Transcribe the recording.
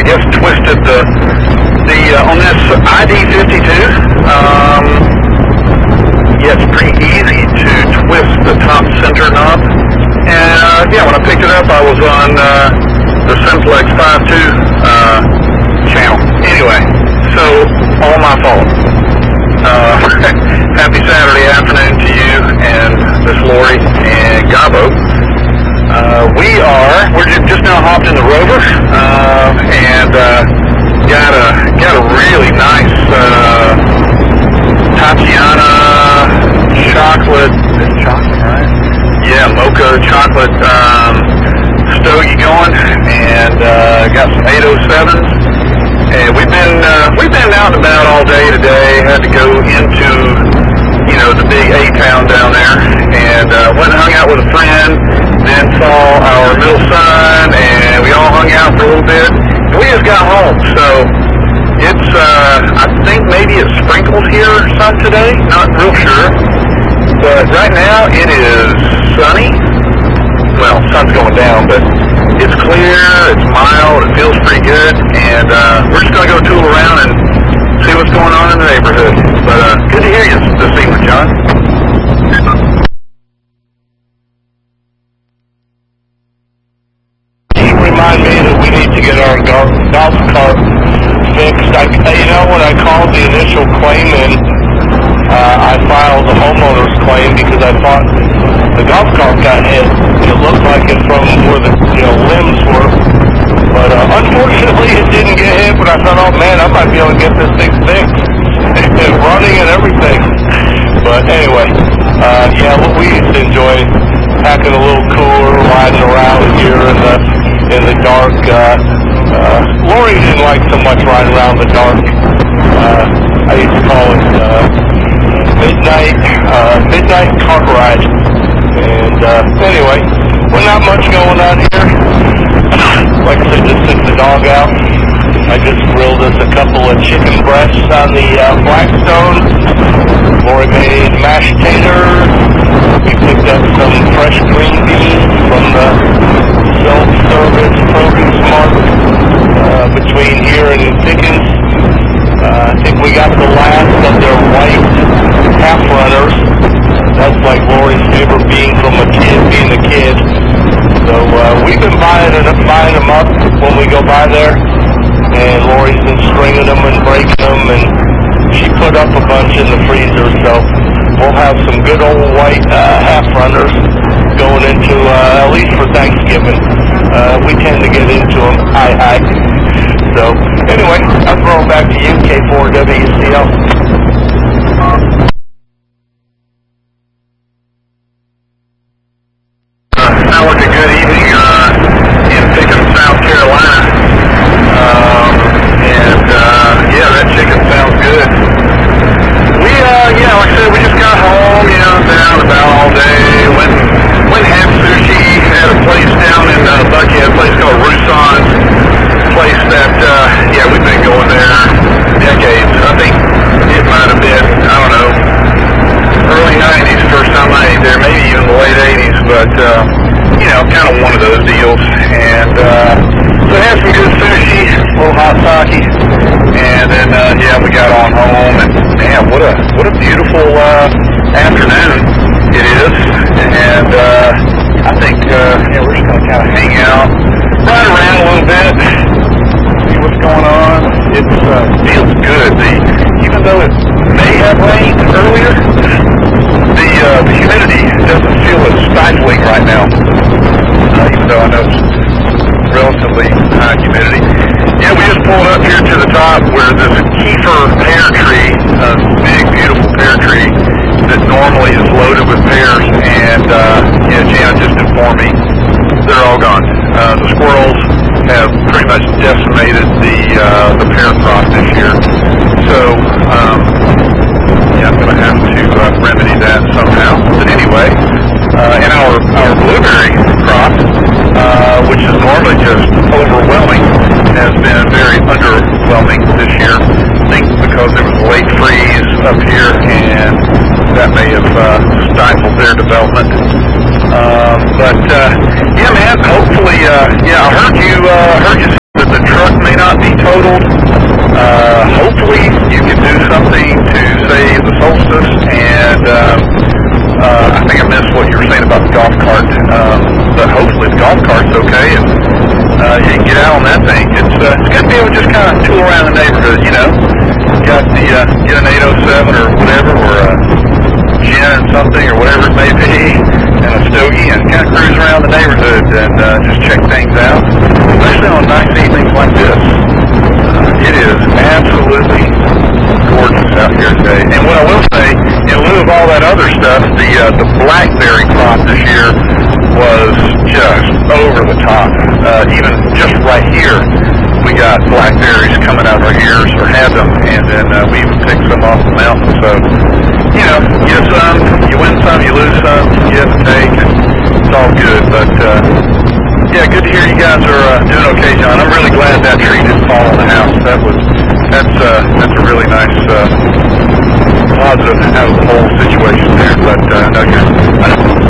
guess twisted the on this ID52. Yeah, it's pretty easy to twist the top center knob. And yeah, when I picked it up, I was on the Simplex 5.2 channel. Anyway, so all my fault. Happy Saturday afternoon to you and Miss Lori and Gabo. We're just now hopped in the Rover, and got a really nice Tatiana chocolate, right? Yeah, mocha chocolate stogie going, and got some 807s. And we've been out and about all day today. Had to go into, you know, the big A-town down there, and went and hung out with a friend. Then saw our middle son, and we all hung out for a little bit. And we just got home, so it's I think maybe it sprinkled here some today. Not real sure, but right now it is sunny. Well, sun's going down, but it's clear, it's mild, it feels pretty good, and we're just going to go tool around and see what's going on in the neighborhood. But good to hear you this evening, John. You remind me that we need to get our golf cart fixed. You know, when I called the initial claim in, I filed a homeowner's claim because I thought the golf cart got hit. It looked like it from where the limbs were, but unfortunately it didn't get hit. But I thought, oh man, I might be able to get this thing fixed, running and everything. But anyway, yeah, we used to enjoy packing a little cooler, riding around here in the dark. Lori didn't like so much riding around in the dark. I used to call it midnight cart ride. And anyway, well, not much going on here. Like I said, just took the dog out. I just grilled us a couple of chicken breasts on the Blackstone. Lori made mashed taters. We picked up some fresh green beans from the self-service produce mart between here and Dickens. I think we got the last of their white half runners. That's like Lori's favorite being from being a kid. So we've been buying them up when we go by there, and Lori's been stringing them and breaking them, and she put up a bunch in the freezer. So we'll have some good old white half runners going into at least for Thanksgiving. We tend to get into them. Hi. So anyway, I'll throw it back to you, K4WCL. Sounds like a good evening in Pickens, South Carolina. And yeah, that chicken sounds good. We yeah, like I said, we just got home, been out and about all day. Went and had sushi at a place down in Buckhead, a place called Roussan's. Place that yeah, we've been going there decades. I think it might have been, I don't know, early 90s first time I ate there, maybe even the late 80s, but kind of one of those deals. And so had some good sushi, a little hot sake, and then yeah, we got on home, and man, what a beautiful afternoon it is. And I think we're just gonna kind of hang out, ride around a little bit, see what's going on. It feels good. Even though it may have rained earlier, the humidity doesn't feel as stifling right now. Even though I know it's relatively high humidity. Yeah, we just pulled up here to the top where this Kiefer pear tree, a big, beautiful pear tree that normally is loaded with pears, and yeah, Jan just informed me they're all gone. The squirrels have pretty much decimated the pear crop this year. So, yeah, I'm going to have to remedy that somehow. But anyway, in our blueberry crop, which is normally just overwhelming, has been very underwhelming this year. I think because there was a late freeze up here, and that may have stifled their development. But yeah, man, hopefully, yeah, I heard you said that the truck may not be and get out on that thing. It's good to be able to just kind of tool around the neighborhood, you know. Got the, get an 807 or whatever, or a gin or something, or whatever it may be, and a stogie, and kind of cruise around the neighborhood and just check things out, especially on nice evenings like this. It is absolutely gorgeous out here today. And what I will say, in lieu of all that other stuff, the blackberry crop this year was just over the top. Even just right here, we got blackberries coming out of our ears, or had them, and then we even picked some off the mountain. So, you know, you get some, you win some, you lose some, you have to take, and it's all good. But, yeah, good to hear you guys are doing okay, John. I'm really glad that tree didn't fall on the house. That's a really nice, positive